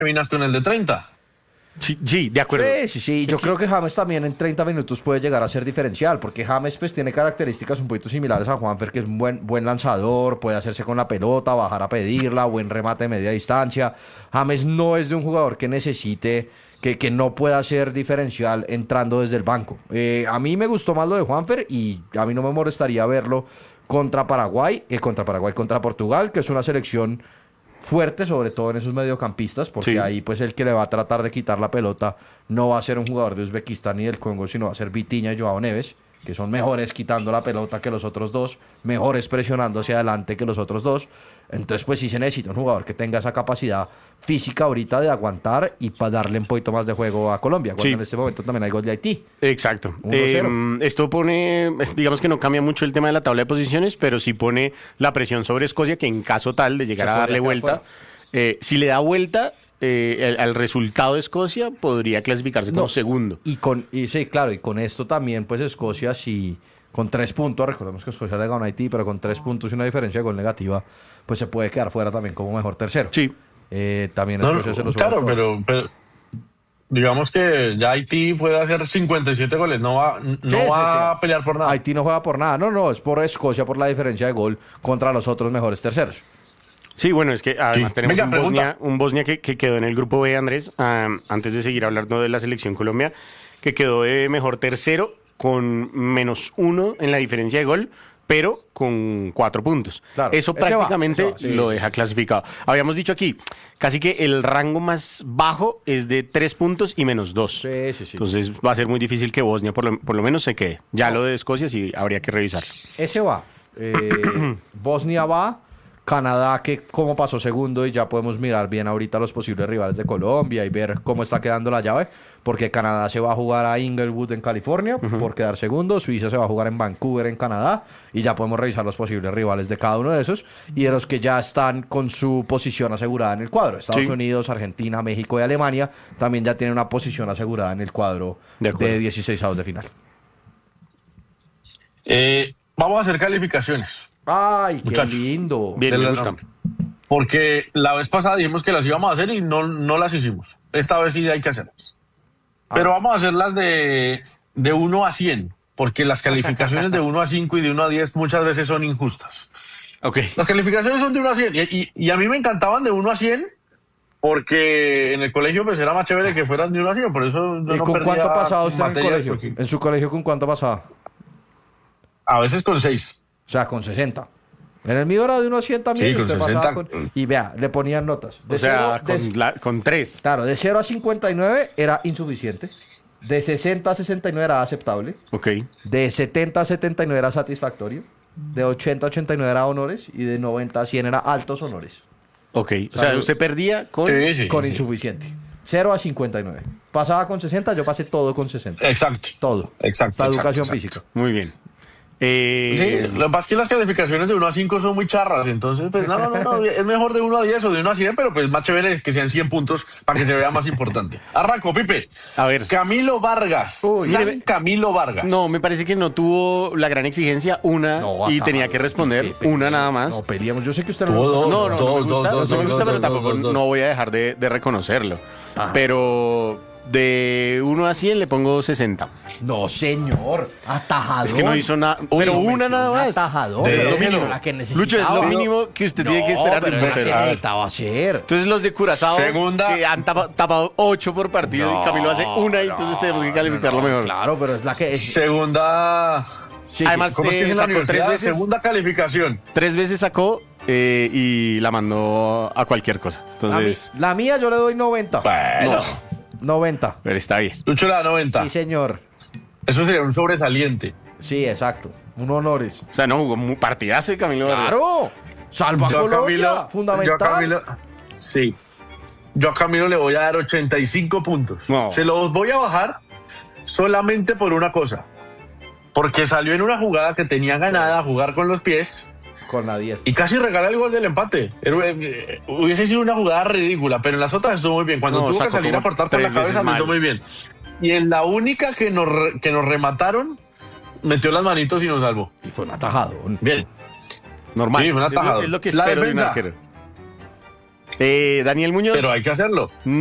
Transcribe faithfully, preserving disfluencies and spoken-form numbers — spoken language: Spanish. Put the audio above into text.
terminas con el de treinta. Sí, sí, de acuerdo. Sí, sí, sí. Yo creo que James también en treinta minutos puede llegar a ser diferencial, porque James pues tiene características un poquito similares a Juanfer, que es un buen, buen lanzador, puede hacerse con la pelota, bajar a pedirla, buen remate de media distancia. James no es de un jugador que necesite, que, que no pueda ser diferencial entrando desde el banco. Eh, a mí me gustó más lo de Juanfer y a mí no me molestaría verlo contra Paraguay, eh, contra Paraguay, contra Portugal, que es una selección fuerte, sobre todo en esos mediocampistas, porque Sí. ahí pues el que le va a tratar de quitar la pelota no va a ser un jugador de Uzbekistán ni del Congo, sino va a ser Vitinha y Joao Neves, que son mejores quitando la pelota que los otros dos, mejores presionando hacia adelante que los otros dos. Entonces pues sí se necesita un jugador que tenga esa capacidad física ahorita de aguantar y para darle un poquito más de juego a Colombia, cuando Sí. en este momento también hay gol de Haití. Exacto. uno cero. Eh, esto pone, digamos que no cambia mucho el tema de la tabla de posiciones, pero sí pone la presión sobre Escocia, que en caso tal de llegar Se a darle podría quedar vuelta, eh, si le da vuelta eh, el- al resultado de Escocia, podría clasificarse como No. segundo. Y con, y sí, claro, y con esto también, pues Escocia, si con tres puntos, recordemos que Escocia le ganó a Haití, pero con tres puntos y una diferencia de gol negativa, pues se puede quedar fuera también como mejor tercero. Sí. Eh, también No, Escocia se los claro, pero, pero digamos que ya Haití puede hacer cincuenta y siete goles, no va, no Sí, sí, va sí. a pelear por nada. Haití no juega por nada, no, no, es por Escocia, por la diferencia de gol contra los otros mejores terceros. Sí, bueno, es que además Sí. tenemos Venga, un pregunta. Bosnia, un Bosnia que, que quedó en el grupo B, Andrés, ah, antes de seguir hablando de la selección Colombia, que quedó de mejor tercero con menos uno en la diferencia de gol, pero con cuatro puntos. Claro, Eso ese va, prácticamente ese va, sí, lo sí, deja clasificado. Habíamos dicho aquí, casi que el rango más bajo es de tres puntos y menos dos. Sí, sí, sí. Entonces va a ser muy difícil que Bosnia por lo, por lo menos se quede. Ya lo de Escocia sí habría que revisarlo. Ese va. Eh, Bosnia va. Canadá, que como pasó segundo, y ya podemos mirar bien ahorita los posibles rivales de Colombia y ver cómo está quedando la llave, porque Canadá se va a jugar a Inglewood en California por quedar segundo, Suiza se va a jugar en Vancouver en Canadá, y ya podemos revisar los posibles rivales de cada uno de esos, y de los que ya están con su posición asegurada en el cuadro. Estados Sí. Unidos, Argentina, México y Alemania también ya tienen una posición asegurada en el cuadro De acuerdo. de dieciseisavos de final. Eh, vamos a hacer calificaciones. ¡Ay, qué Muchachos. lindo! Bien, De me la- gusta. Porque la vez pasada dijimos que las íbamos a hacer y no, no las hicimos. Esta vez sí hay que hacerlas. Pero vamos a hacerlas de, de uno a cien, porque las calificaciones de uno a cinco y de uno a diez muchas veces son injustas. Ok. Las calificaciones son de uno a cien y, y- y a mí me encantaban de uno a cien porque en el colegio pues era más chévere que fueran de uno a cien, por eso yo ¿Y no con perdía cuánto pasaba usted en el materias, colegio? porque ¿En su colegio con cuánto pasaba? A veces con seis. O sea, con sesenta. En el mío era de uno a cien también. Sí, y con usted pasaba sesenta. con- y vea, le ponían notas. De O sea, cero- de- con, la- con tres. Claro, de cero a cincuenta y nueve era insuficiente. De sesenta a sesenta y nueve era aceptable. Ok. De setenta a setenta y nueve era satisfactorio. De ochenta a ochenta y nueve era honores. Y de noventa a cien era altos honores. Ok. O sea, usted perdía con... Sí, sí, Con sí. insuficiente. cero a cincuenta y nueve. Pasaba con sesenta, yo pasé todo con sesenta. Exacto. Todo. Exacto, La exacto, educación exacto. física. Muy bien. Eh, Sí, lo que pasa es que las calificaciones de uno a cinco son muy charras, entonces pues no, no, no, no, es mejor de uno a diez o de uno a cien, pero pues más chévere que sean cien puntos para que se vea más importante. Arranco, Pipe. A ver. Camilo Vargas. Uy, San mire, Camilo Vargas. No, me parece que no tuvo la gran exigencia, una, No, y acá, tenía que responder Pepe, una nada más. No, peleamos. Yo sé que usted no... Tuvo dos. No, no, no me Dos, gusta, dos, no me dos, gusta, dos, pero dos, tampoco dos, dos. no voy a dejar de, de reconocerlo. Pero de uno a cien le pongo sesenta. No, señor. Atajador. Es que no hizo nada, pero Uy, una metió nada un más. atajador. De- pero lo mínimo. la que necesitaba. Lucho, es lo Pero- mínimo que usted tiene que esperar de pero un era portero. que A ver. necesitaba hacer. Entonces los de Curazao Segunda. que han tapa- tapado ocho por partido No, y Camilo hace una y entonces tenemos que calificarlo mejor. Claro, pero es la que es. Segunda. Sí, Además, sí. ¿Cómo es que Eh, es en la sacó tres universidad? veces. Segunda calificación. Tres veces sacó eh, y la mandó a cualquier cosa. La, mi- Entonces, la mía yo le doy noventa. Bueno. no, noventa. pero está bien. Lucho le da noventa. Sí, señor. Eso sería un sobresaliente. Sí, exacto. Un honores. O sea, no jugó un partidazo de Camilo Vargas. ¡Claro! Salva a Yo a Colombia. Camilo, Fundamental. yo a Camilo, sí. Yo a Camilo le voy a dar ochenta y cinco puntos. No. Se los voy a bajar solamente por una cosa. Porque salió en una jugada que tenía ganada a jugar con los pies Con la diez. y casi regala el gol del empate. Era- eh, Hubiese sido una jugada ridícula, pero en las otras estuvo muy bien. Cuando No, tuvo que sacó salir a como cortar con la tres veces cabeza, lo hizo mal. muy bien. Y en la única que nos, re- que nos remataron, metió las manitos y nos salvó. Y fue un atajado. Bien. Normal. Sí, fue un Es lo- atajado. Es lo que La espero de un defensa. arquero. Eh, Daniel Muñoz. Pero hay que hacerlo.